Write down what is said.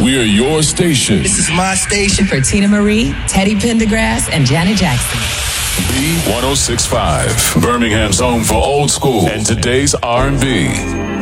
We're your station. This is my station. For Tina Marie, Teddy Pendergrass, and Janet Jackson. B1065, Birmingham's home for old school and today's R&B.